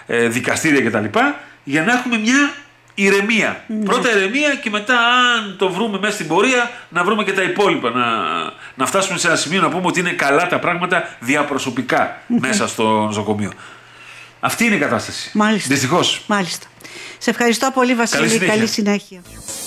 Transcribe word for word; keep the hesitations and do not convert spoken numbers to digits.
ε, δικαστήρια κτλ. Για να έχουμε μια ηρεμία. Mm. Πρώτα ηρεμία και μετά, αν το βρούμε μέσα στην πορεία, να βρούμε και τα υπόλοιπα. Να, να φτάσουμε σε ένα σημείο να πούμε ότι είναι καλά τα πράγματα διαπροσωπικά mm. μέσα στο νοσοκομείο. Αυτή είναι η κατάσταση. Μάλιστα. Δυστυχώς. Μάλιστα. Σε ευχαριστώ πολύ, Βασίλη. Καλή συνέχεια. Καλή συνέχεια.